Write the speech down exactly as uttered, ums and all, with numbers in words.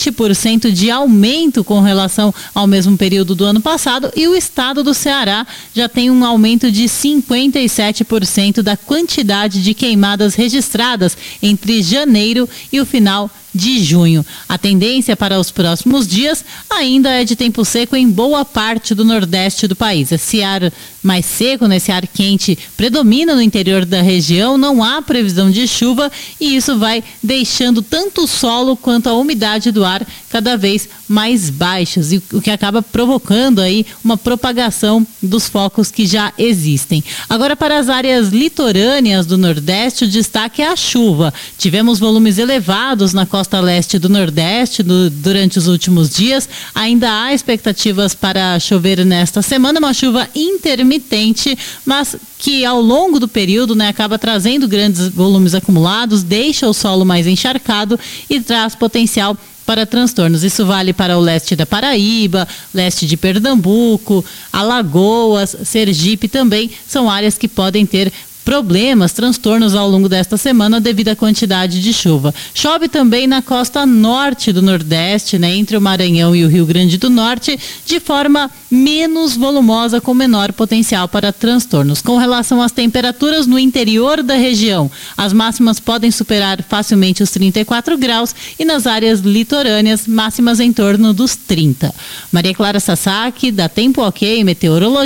vinte por cento de aumento com relação ao mesmo período do ano passado, e o estado do Ceará já tem um aumento de cinquenta e sete por cento da quantidade de queimadas registradas entre janeiro e o final de junho. A tendência para os próximos dias ainda é de tempo seco em boa parte do nordeste do país. Esse ar mais seco, né, esse ar quente predomina no interior da região, não há previsão de chuva e isso vai deixando tanto o solo quanto a umidade do ar cada vez mais baixos, e o que acaba provocando aí uma propagação dos focos que já existem. Agora, para as áreas litorâneas do Nordeste, o destaque é a chuva. Tivemos volumes elevados na costa leste do Nordeste do, durante os últimos dias. Ainda há expectativas para chover nesta semana, uma chuva intermitente, mas que ao longo do período, né, acaba trazendo grandes volumes acumulados, deixa o solo mais encharcado e traz potencial para transtornos. Isso vale para o leste da Paraíba, leste de Pernambuco, Alagoas, Sergipe também são áreas que podem ter problemas, transtornos ao longo desta semana devido à quantidade de chuva. Chove também na costa norte do Nordeste, né, entre o Maranhão e o Rio Grande do Norte, de forma menos volumosa, com menor potencial para transtornos. Com relação às temperaturas no interior da região, as máximas podem superar facilmente os trinta e quatro graus e nas áreas litorâneas, máximas em torno dos trinta. Maria Clara Sasaki, da Tempo Ok Meteorologia.